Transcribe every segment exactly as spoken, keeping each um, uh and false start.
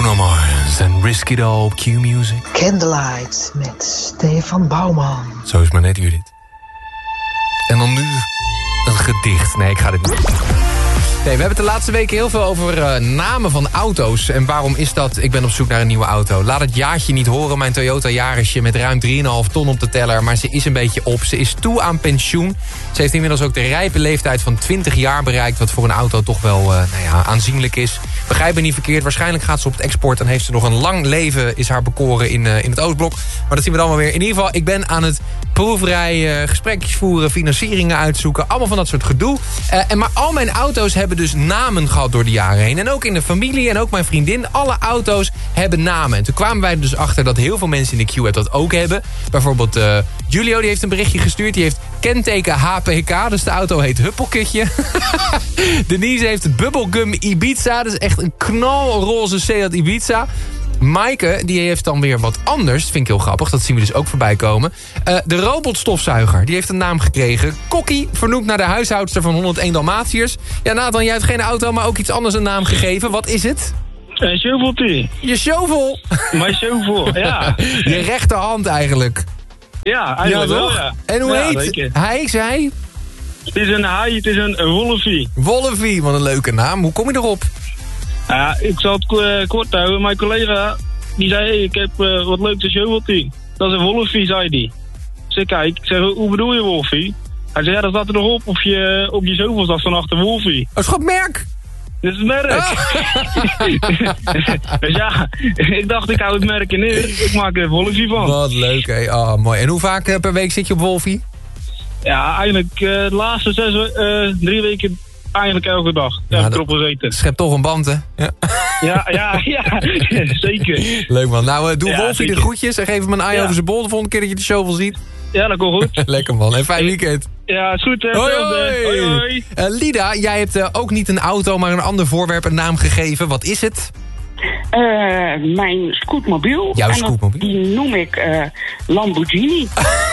Bruno Mars en Risk It All op Q-Music. Candlelight met Stefan Bouwman. Zo is maar net, Judith. En dan nu een gedicht. Nee, ik ga dit niet. Nee, we hebben het de laatste weken heel veel over uh, namen van auto's. En waarom is dat? Ik ben op zoek naar een nieuwe auto. Laat het jaartje niet horen, mijn Toyota Yarisje met ruim drie komma vijf ton op de teller. Maar ze is een beetje op. Ze is toe aan pensioen. Ze heeft inmiddels ook de rijpe leeftijd van twintig jaar bereikt. Wat voor een auto toch wel uh, nou ja, aanzienlijk is. Begrijp me niet verkeerd. Waarschijnlijk gaat ze op het export en heeft ze nog een lang leven. Is haar bekoren in, uh, in het Oostblok. Maar dat zien we dan wel weer. In ieder geval, ik ben aan het proefrijden, gesprekjes voeren, financieringen uitzoeken. Allemaal van dat soort gedoe. Uh, en maar al mijn auto's hebben dus namen gehad door de jaren heen. En ook in de familie en ook mijn vriendin. Alle auto's hebben namen. En toen kwamen wij er dus achter dat heel veel mensen in de Q-app dat ook hebben. Bijvoorbeeld uh, Julio die heeft een berichtje gestuurd. Die heeft kenteken H P K. Dus de auto heet Huppelkutje. Denise heeft Bubblegum Ibiza. Dat is echt een knalroze Seat Ibiza. Maaike, die heeft dan weer wat anders. Dat vind ik heel grappig, dat zien we dus ook voorbij komen. Uh, de robotstofzuiger, die heeft een naam gekregen. Kokkie, vernoemd naar de huishoudster van honderdéén Dalmatiërs. Ja, Nathan, jij hebt geen auto, maar ook iets anders een naam gegeven. Wat is het? Een shoveltje. Je shovel? Mijn shovel, ja. Je rechterhand eigenlijk. Ja, eigenlijk ja, wel, toch? ja. En hoe ja, heet zeker. hij, zij? Het is een haai, het is een, een wolfie. Wolfie, wat een leuke naam. Hoe kom je erop? Ja, ik zal het uh, kort houden. Mijn collega, die zei, hey, ik heb uh, wat leuks een shoveltje. Dat is een wolfie, zei hij. Dus ik kijk, ik zeg, hoe bedoel je wolfie? Hij zei, ja, dat staat er nog op, op je, op je shovel staat van achter wolfie. Oh, schat merk! Dit is het merk. Ah. Dus ja, ik dacht ik hou het merk in neer. Ik maak er wolfie van. Wat leuk, hé. Oh, mooi. En hoe vaak uh, per week zit je op wolfie? Ja, eigenlijk uh, de laatste zes, uh, drie weken eigenlijk elke dag. Ja, heb ik erop gezeten. Schept toch een band, hè? Ja, ja, ja, ja zeker. Leuk, man. Nou, uh, doe ja, Wolfie zeker. de groetjes en geef hem een eye ja. over zijn bol de volgende keer dat je de show wil zien. Ja, dat komt goed. Lekker, man. En fijn weekend. Ja, is goed, hè. Hoi, hoi. hoi, hoi. Uh, Lida, jij hebt uh, ook niet een auto, maar een ander voorwerp een naam gegeven. Wat is het? Uh, mijn scootmobiel. Jouw en scootmobiel? Die noem ik uh, Lamborghini.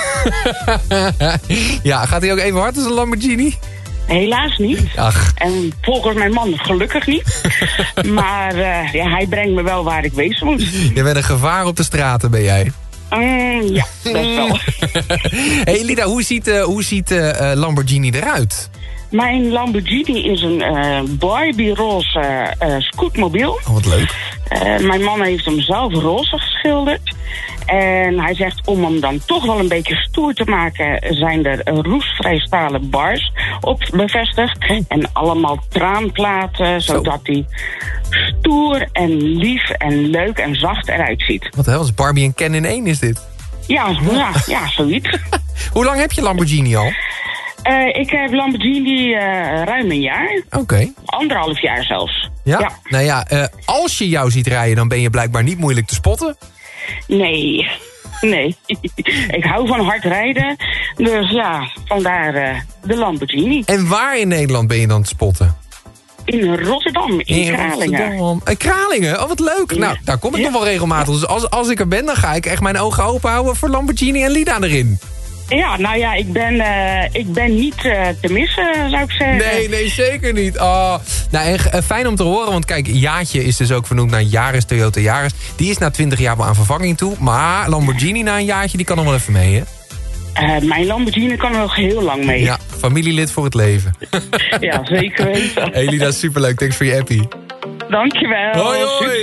Ja, gaat hij ook even hard als een Lamborghini? Helaas niet. Ach. En volgens mijn man gelukkig niet. Maar uh, ja, hij brengt me wel waar ik wezen moet. Je bent een gevaar op de straten, ben jij? Mm, ja, best wel. Hey Lida, hoe ziet, uh, hoe ziet uh, Lamborghini eruit? Mijn Lamborghini is een uh, Barbie-roze uh, scootmobiel. Oh, wat leuk. Uh, mijn man heeft hem zelf roze geschilderd. En hij zegt, om hem dan toch wel een beetje stoer te maken, zijn er roestvrij stalen bars op bevestigd. En allemaal traanplaten, zodat hij stoer en lief en leuk en zacht eruit ziet. Wat de hel, is Barbie en Ken in één is dit? Ja, ja, ja zoiets. Hoe lang heb je Lamborghini al? Uh, ik heb Lamborghini uh, ruim een jaar. Oké. Okay. Anderhalf jaar zelfs. Ja? Ja. Nou ja, uh, als je jou ziet rijden, dan ben je blijkbaar niet moeilijk te spotten. Nee, nee. Ik hou van hard rijden. Dus ja, vandaar uh, de Lamborghini. En waar in Nederland ben je dan te spotten? In Rotterdam, in, in Kralingen. Rotterdam. In Kralingen? Oh, wat leuk. Ja. Nou, daar kom ik ja. nog wel regelmatig. Dus als, als ik er ben, dan ga ik echt mijn ogen open houden voor Lamborghini en Lida erin. Ja, nou ja, ik ben, uh, ik ben niet uh, te missen, zou ik zeggen. Nee, nee, zeker niet. Oh. Nou, en, uh, fijn om te horen, want kijk, Jaatje is dus ook vernoemd naar Yaris, Toyota Yaris. Die is na twintig jaar wel aan vervanging toe. Maar Lamborghini na een jaartje, die kan nog wel even mee, hè? Uh, mijn Lamborghini kan er nog heel lang mee. Ja, familielid voor het leven. Ja, zeker weten. Hey Lida, superleuk. Thanks voor je appie. Dankjewel. Hoi, hoi.